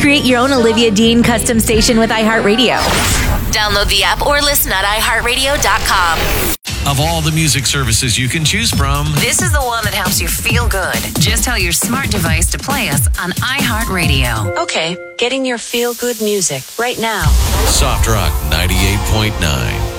Create your own Olivia Dean custom station with iHeartRadio. Download the app or listen at iHeartRadio.com. Of all the music services you can choose from, This is the one that helps you feel good. Just tell your smart device to play us on iHeartRadio. Okay, getting your feel-good music right now. Soft Rock 98.9.